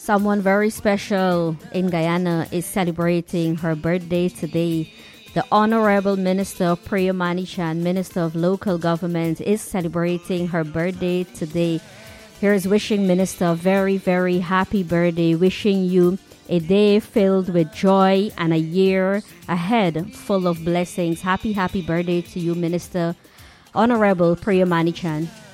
Someone very special in Guyana is celebrating her birthday today. The Honorable Minister of Priya Manichan, Minister of Local Government, is celebrating her birthday today. Here's wishing Minister a very, very happy birthday, wishing you a day filled with joy and a year ahead full of blessings. Happy, happy birthday to you, Minister Honorable Priya Manichan.